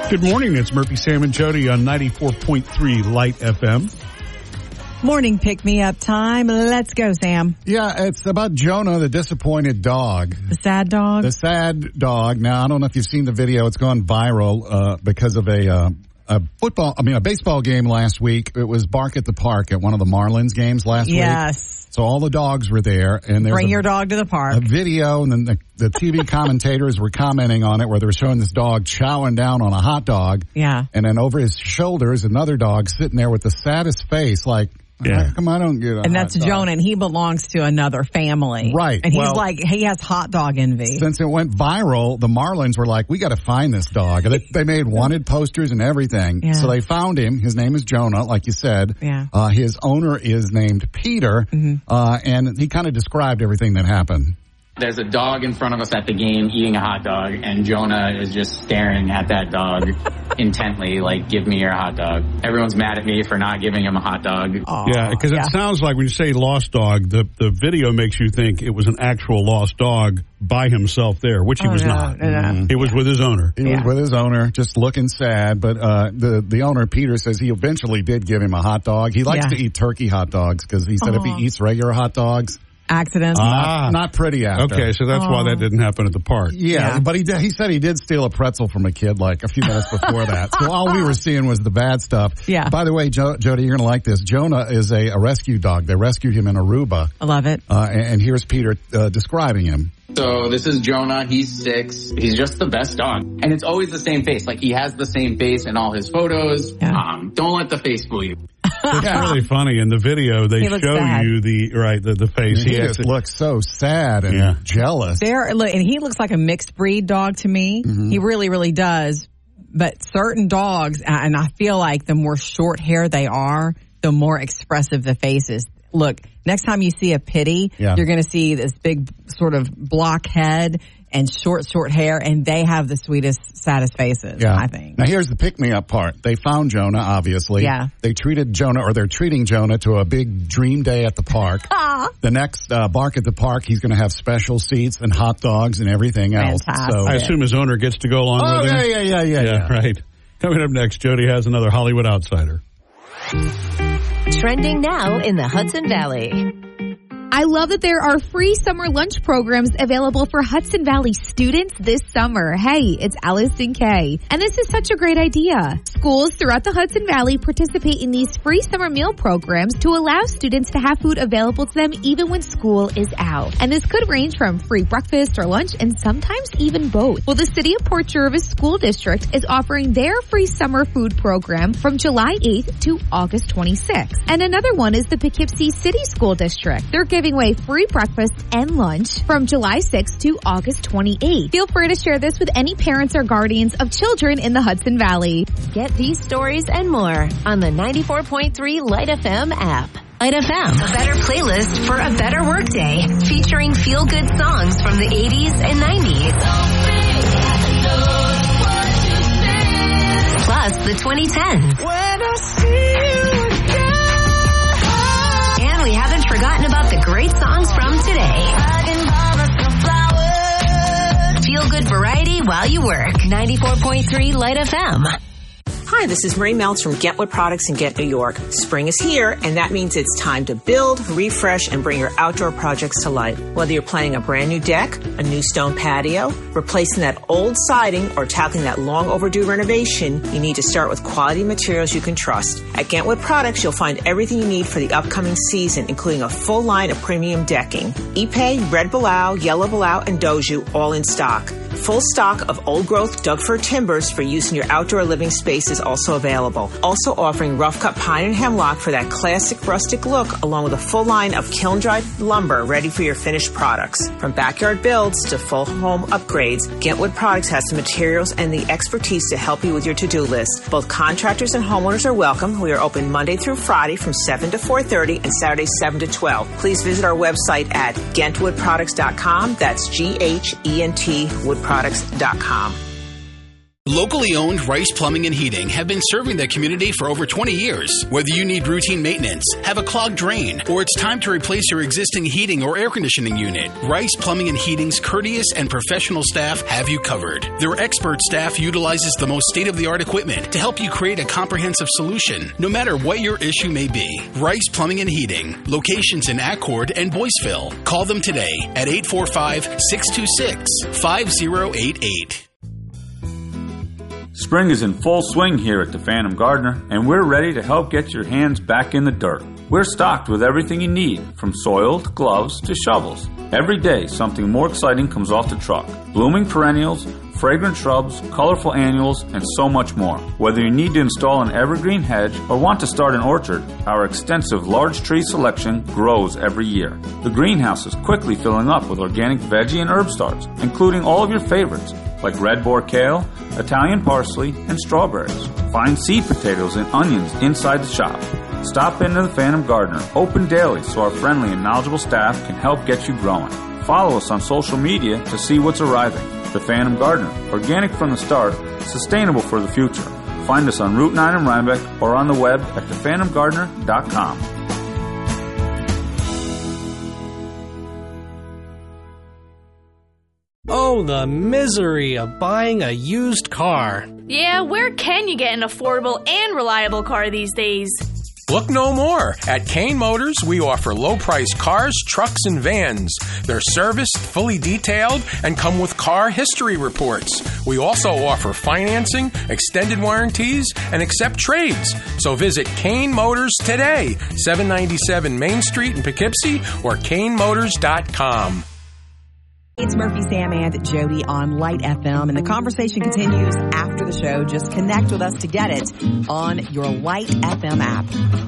Good morning. It's Murphy, Sam, and Jody on 94.3 Light FM. Morning pick-me-up time. Let's go, Sam. Yeah, it's about Jonah, the disappointed dog. The sad dog? The sad dog. Now, I don't know if you've seen the video. It's gone viral because of a baseball game last week. It was Bark at the Park at one of the Marlins games last week. Yes. So all the dogs were there. And Bring your dog to the park. A video, and then the TV commentators were commenting on it where they were showing this dog chowing down on a hot dog. Yeah. And then over his shoulders, another dog sitting there with the saddest face like, yeah. Come on, I don't get it. And that's Jonah, and he belongs to another family. Right. And he's he has hot dog envy. Since it went viral, the Marlins were like, we got to find this dog. They made wanted posters and everything. Yeah. So they found him. His name is Jonah, like you said. Yeah. His owner is named Peter. Mm-hmm. And he kind of described everything that happened. There's a dog in front of us at the game eating a hot dog, and Jonah is just staring at that dog intently, like, give me your hot dog. Everyone's mad at me for not giving him a hot dog. Aww. Yeah, because it sounds like when you say lost dog, the video makes you think it was an actual lost dog by himself there, which he was not. No. He was with his owner. He was with his owner, just looking sad. But the owner, Peter, says he eventually did give him a hot dog. He likes to eat turkey hot dogs because he said if he eats regular hot dogs, accidents. Not pretty after. Okay, so that's why that didn't happen at the park. Yeah, but he said he did steal a pretzel from a kid like a few minutes before that. So all we were seeing was the bad stuff. Yeah. By the way, Jody, you're going to like this. Jonah is a rescue dog. They rescued him in Aruba. I love it. And here's Peter describing him. So this is Jonah. He's 6. He's just the best dog. And it's always the same face. Like, he has the same face in all his photos. Yeah. Don't let the face fool you. It's really funny. In the video, they show you the face. He just looks so sad and jealous. And he looks like a mixed breed dog to me. Mm-hmm. He really, really does. But certain dogs, and I feel like the more short hair they are, the more expressive the face is. Look, next time you see a pitty, you're going to see this big sort of block head and short hair, and they have the sweetest, saddest faces, I think. Now, here's the pick-me-up part. They found Jonah, obviously. Yeah. They treated Jonah, or they're treating Jonah to a big dream day at the park. The next Bark at the Park, he's going to have special seats and hot dogs and everything else. So I assume his owner gets to go along with him. Yeah, right. Coming up next, Jody has another Hollywood Outsider. Trending now in the Hudson Valley. I love that there are free summer lunch programs available for Hudson Valley students this summer. Hey, it's Allison Kay. And this is such a great idea. Schools throughout the Hudson Valley participate in these free summer meal programs to allow students to have food available to them even when school is out. And this could range from free breakfast or lunch and sometimes even both. Well, the City of Port Jervis School District is offering their free summer food program from July 8th to August 26th. And another one is the Poughkeepsie City School District. They're giving away free breakfast and lunch from July 6th to August 28th. Feel free to share this with any parents or guardians of children in the Hudson Valley. Get these stories and more on the 94.3 Light FM app. Light FM, a better playlist for a better workday, featuring feel-good songs from the 80s and 90s. Plus the 2010s. When I see you again. And we haven't forgotten about the great songs from today. Feel good variety while you work. 94.3 Light FM. Hi, this is Marie Meltz from Get Wood Products in Ghent, New York. Spring is here, and that means it's time to build, refresh, and bring your outdoor projects to life. Whether you're planning a brand new deck, a new stone patio, replacing that old siding, or tackling that long overdue renovation, you need to start with quality materials you can trust. At Ghent Wood Products, you'll find everything you need for the upcoming season, including a full line of premium decking. Ipe, Red Balau, Yellow Balau, and Doju all in stock. Full stock of old-growth Doug-fir timbers for use in your outdoor living space is also available. Also offering rough-cut pine and hemlock for that classic rustic look, along with a full line of kiln-dried lumber ready for your finished products. From backyard builds to full home upgrades, Ghent Wood Products has the materials and the expertise to help you with your to-do list. Both contractors and homeowners are welcome. We are open Monday through Friday from 7 to 4:30 and Saturday 7 to 12. Please visit our website at GhentWoodProducts.com. That's GHENT Woodproducts.com. Locally owned Rice Plumbing and Heating have been serving the community for over 20 years. Whether you need routine maintenance, have a clogged drain, or it's time to replace your existing heating or air conditioning unit, Rice Plumbing and Heating's courteous and professional staff have you covered. Their expert staff utilizes the most state-of-the-art equipment to help you create a comprehensive solution, no matter what your issue may be. Rice Plumbing and Heating, locations in Accord and Boyceville. Call them today at 845-626-5088. Spring is in full swing here at the Phantom Gardener, and we're ready to help get your hands back in the dirt. We're stocked with everything you need, from soil to gloves to shovels. Every day, something more exciting comes off the truck. Blooming perennials, fragrant shrubs, colorful annuals, and so much more. Whether you need to install an evergreen hedge or want to start an orchard, our extensive large tree selection grows every year. The greenhouse is quickly filling up with organic veggie and herb starts, including all of your favorites, like red boar kale, Italian parsley, and strawberries. Find seed potatoes and onions inside the shop. Stop into the Phantom Gardener, open daily so our friendly and knowledgeable staff can help get you growing. Follow us on social media to see what's arriving. The Phantom Gardener, organic from the start, sustainable for the future. Find us on Route 9 in Rhinebeck or on the web at thephantomgardener.com. Oh, the misery of buying a used car. Yeah, where can you get an affordable and reliable car these days? Look no more. At Kane Motors, we offer low-priced cars, trucks, and vans. They're serviced, fully detailed, and come with car history reports. We also offer financing, extended warranties, and accept trades. So visit Kane Motors today, 797 Main Street in Poughkeepsie, or KaneMotors.com. It's Murphy, Sam, and Jody on Light FM, and the conversation continues after the show. Just connect with us to get it on your Light FM app.